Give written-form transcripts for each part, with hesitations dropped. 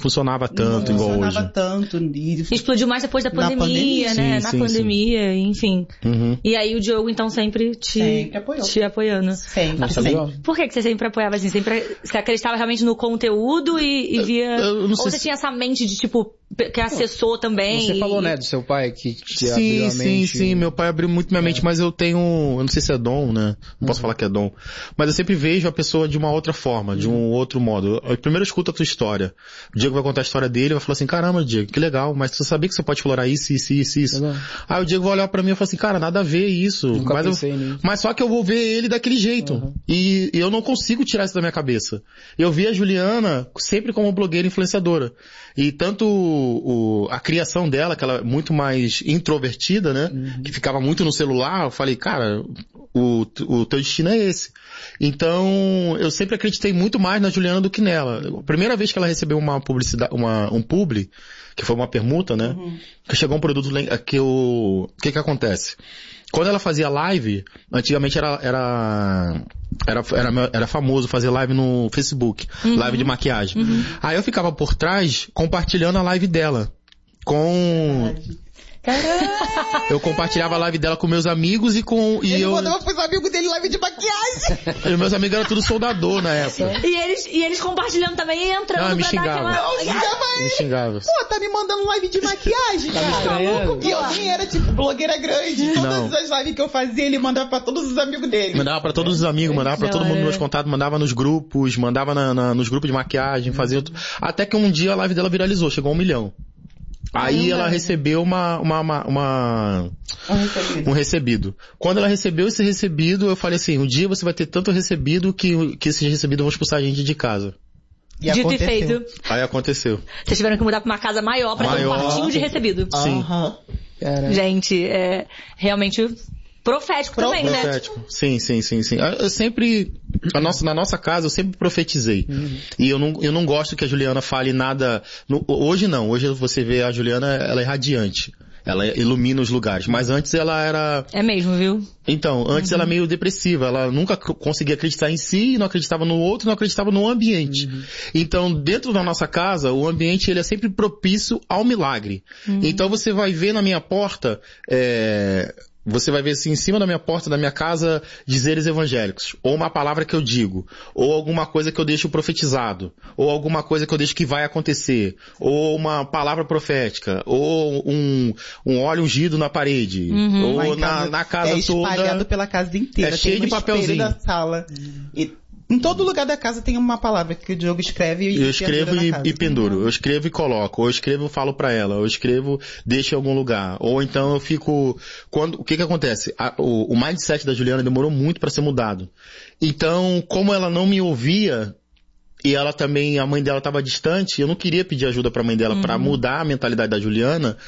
funcionava tanto igual hoje. Não funcionava tanto. Explodiu mais depois da pandemia, né? Sim, Na pandemia, enfim. Uhum. E aí o Diogo, então, sempre te apoiando. Sempre. Por que você sempre apoiava assim? Você acreditava realmente no conteúdo e via... Ou você tinha essa mente de, tipo, que acessou também? Você falou, né, do seu pai que te abriu a mente. Sim, meu pai abriu muito minha mente, mas eu não sei se é dom, né? Não posso falar que é dom. Mas eu sempre vejo a pessoa de uma outra forma, de um outro modo. Eu primeiro escuto a tua história. O Diego vai contar a história dele, vai falar assim, caramba, Diego, que legal, mas você sabia que você pode explorar isso. Aí o Diego vai olhar pra mim e falar assim, cara, nada a ver isso. Mas só que eu vou ver ele daquele jeito. E eu não consigo tirar isso da minha cabeça. Eu vi a Juliana sempre como blogueira influenciadora. E tanto a criação dela, que ela é muito mais introvertida, né? Que ficava muito no celular, eu falei, cara, o teu destino é esse. Então, eu sempre acreditei muito mais na Juliana do que nela. A primeira vez que ela recebeu uma publicidade, um publi, que foi uma permuta, né? Que chegou um produto que o que acontece? Quando ela fazia live, antigamente era famoso fazer live no Facebook, live de maquiagem. Aí eu ficava por trás compartilhando a live dela com... Caramba! Eu compartilhava a live dela com meus amigos Ele mandava pros amigos dele live de maquiagem! E meus amigos eram tudo soldador na época. E eles compartilhando também e entrando me xingava. Me xingava. Pô, tá me mandando live de maquiagem, cara. E eu nem era tipo blogueira grande. Todas as lives que eu fazia, ele mandava pra todos os amigos dele. Mandava pra todos os amigos, mandava pra todo mundo nos meus contatos, mandava nos grupos, mandava nos grupos de maquiagem, fazia... Até que um dia a live dela viralizou, chegou a 1 milhão. Aí ela recebeu um recebido. Quando ela recebeu esse recebido, eu falei assim, um dia você vai ter tanto recebido que esses recebidos vão expulsar a gente de casa. E dito e feito. Aí aconteceu. Vocês tiveram que mudar pra uma casa maior pra ter um quartinho de recebido. Sim. Gente, é realmente profético também, né? Profético. Sim. Eu sempre, na nossa casa, eu sempre profetizei. E eu não gosto que a Juliana fale nada, hoje não, hoje você vê a Juliana, ela é radiante. Ela ilumina os lugares. Mas antes ela era... É mesmo, viu? Então, antes ela é meio depressiva. Ela nunca conseguia acreditar em si, não acreditava no outro, não acreditava no ambiente. Então, dentro da nossa casa, o ambiente ele é sempre propício ao milagre. Então, você vai ver na minha porta... Você vai ver assim, em cima da minha porta da minha casa, dizeres evangélicos. Ou uma palavra que eu digo. Ou alguma coisa que eu deixo profetizado. Ou alguma coisa que eu deixo que vai acontecer. Ou uma palavra profética. Ou um óleo ungido na parede. Ou na casa toda. É espalhado pela casa inteira. É cheio de papelzinho. Da sala. Em todo lugar da casa tem uma palavra que o Diogo escreve e eu escrevo e penduro. Eu escrevo e coloco. Ou eu escrevo e falo pra ela. Ou eu escrevo, deixo em algum lugar. Ou então eu fico... O que acontece? O mindset da Juliana demorou muito pra ser mudado. Então, como ela não me ouvia... E ela também, a mãe dela estava distante, eu não queria pedir ajuda pra mãe dela pra mudar a mentalidade da Juliana.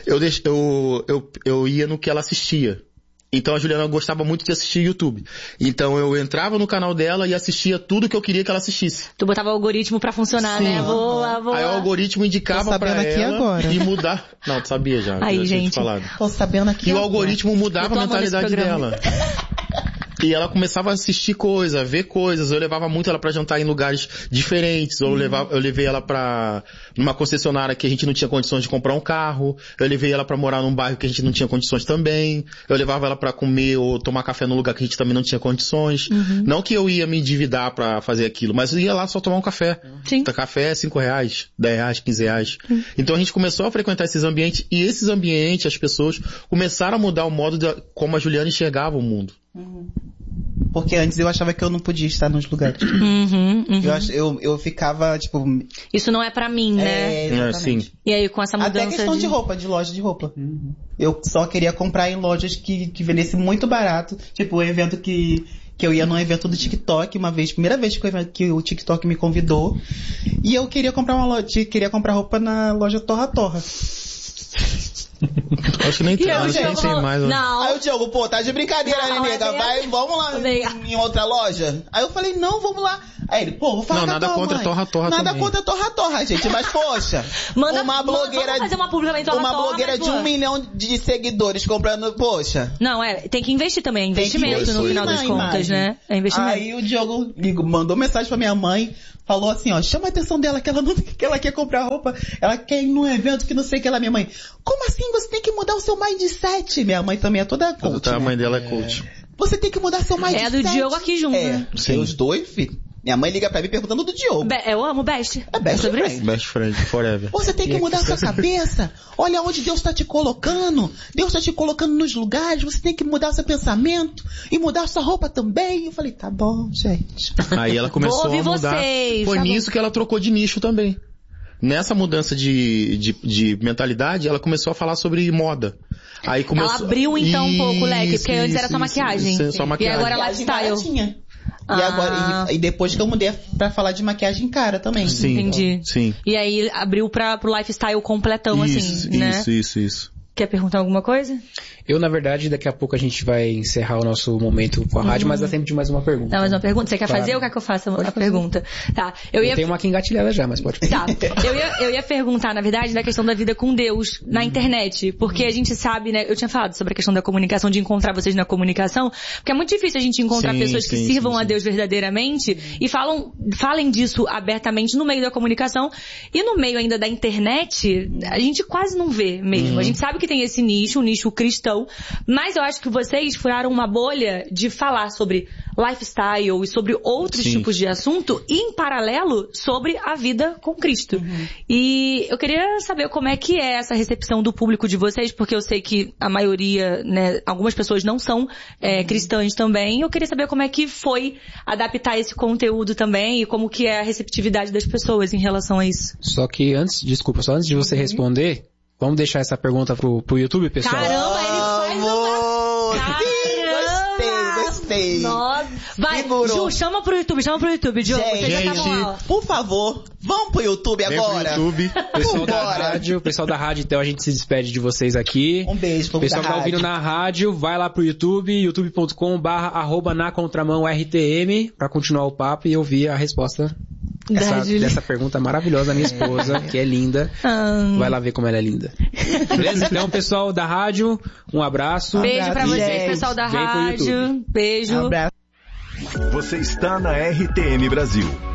Eu ia no que ela assistia. Então a Juliana gostava muito de assistir YouTube. Então eu entrava no canal dela e assistia tudo que eu queria que ela assistisse. Tu botava o algoritmo pra funcionar, Sim. né? Vou lá. Aí o algoritmo indicava pra ela agora. e mudar. Não, tu sabia já. Aí, gente. Tô sabendo aqui. E o algoritmo mudava a mentalidade dela. E ela começava a assistir coisas, a ver coisas. Eu levava muito ela pra jantar em lugares diferentes. Eu levei ela pra numa concessionária que a gente não tinha condições de comprar um carro. Eu levei ela pra morar num bairro que a gente não tinha condições também. Eu levava ela pra comer ou tomar café num lugar que a gente também não tinha condições. Não que eu ia me endividar pra fazer aquilo, mas eu ia lá só tomar um café. Sim. Café é R$5, R$10, R$15. Então a gente começou a frequentar esses ambientes e esses ambientes, as pessoas começaram a mudar o modo como a Juliana enxergava o mundo. Porque antes eu achava que eu não podia estar nos lugares. Eu ficava, tipo... Isso não é pra mim, né? Sim. E aí com essa mudança até questão de roupa, de loja de roupa. Eu só queria comprar em lojas que vendesse muito barato. Tipo, o evento que eu ia num evento do TikTok uma vez, primeira vez que o TikTok me convidou. E eu queria comprar comprar roupa na loja Torra Torra. Acho que nem tem mais. Não. Aí o Diogo, pô, tá de brincadeira, né, nega? Vamos lá em outra loja? Aí eu falei, não, vamos lá. Aí ele, pô, vou falar não, com a nada tua contra mãe. torra-torra Nada também. contra torra-torra, gente. Mas, poxa, uma blogueira... Vamos fazer uma publicação uma blogueira de 1 milhão de seguidores comprando, poxa. Não, tem que investir também. É investimento no final das contas, né? É investimento. Aí o Diogo mandou mensagem pra minha mãe, falou assim, ó, chama a atenção dela que ela quer comprar roupa, ela quer ir num evento que não sei o que lá. Minha mãe, como assim? Você tem que mudar o seu mindset. Minha mãe também é toda coach, A né? mãe dela é coach. Você tem que mudar seu mindset. É do Diogo aqui junto, né? Sim. Os dois, filho. Minha mãe liga pra mim perguntando do Diogo. Eu amo Best. É Best sobre Friend. isso. Best friend, forever. Você tem que mudar a sua cabeça. Olha onde Deus está te colocando. Deus está te colocando nos lugares. Você tem que mudar seu pensamento. E mudar sua roupa também. Eu falei, tá bom, gente. Aí ela começou a mudar. Foi tá nisso que ela trocou de nicho também. Nessa mudança de mentalidade, ela começou a falar sobre moda. Aí começou... Ela abriu então um pouco o leque, porque antes era só maquiagem. Só maquiagem. E agora é lifestyle. E agora, e depois que eu mudei pra falar de maquiagem cara também. Sim. Entendi. Sim. E aí abriu pro lifestyle completão, Isso, assim, né? Isso. Quer perguntar alguma coisa? Eu, na verdade, daqui a pouco a gente vai encerrar o nosso momento com a rádio, mas dá tempo de mais uma pergunta. Não, mais uma pergunta? Você quer fazer ou quer que eu faça a pergunta? Tá. Eu tenho uma aqui engatilhada já, mas pode fazer. Tá. Eu ia perguntar, na verdade, da questão da vida com Deus na internet. Porque a gente sabe, né? Eu tinha falado sobre a questão da comunicação, de encontrar vocês na comunicação. Porque é muito difícil a gente encontrar pessoas que sirvam a Deus verdadeiramente e falem disso abertamente no meio da comunicação. E no meio ainda da internet, a gente quase não vê mesmo. A gente sabe que tem esse nicho, um nicho cristão. Mas eu acho que vocês furaram uma bolha de falar sobre lifestyle e sobre outros tipos de assunto e, em paralelo, sobre a vida com Cristo. E eu queria saber como é que é essa recepção do público de vocês, porque eu sei que a maioria, né, algumas pessoas não são cristãs também. Eu queria saber como é que foi adaptar esse conteúdo também e como que é a receptividade das pessoas em relação a isso. Só que antes de você responder, vamos deixar essa pergunta pro YouTube, pessoal? Caramba, ele faz uma... Gostei. Nossa. Vai, Ju, chama pro YouTube, Ju. Vocês já estavam lá. Por favor, vamos pro YouTube agora. Pro YouTube. Pessoal da rádio, então a gente se despede de vocês aqui. Um beijo pro pessoal que tá ouvindo na rádio, vai lá pro YouTube, youtube.com/nacontramãortm pra continuar o papo e ouvir a resposta dessa pergunta maravilhosa da minha esposa, que é linda. Vai lá ver como ela é linda. Beleza? Então, pessoal da rádio, um abraço. Beijo pra vocês, pessoal da rádio. Beijo. Um abraço. Você está na RTM Brasil.